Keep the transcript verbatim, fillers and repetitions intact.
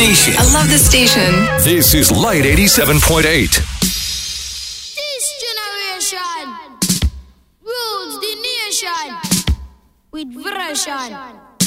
Nation. I love this station. This is Light eighty-seven point eight. This generation rules the nation with version.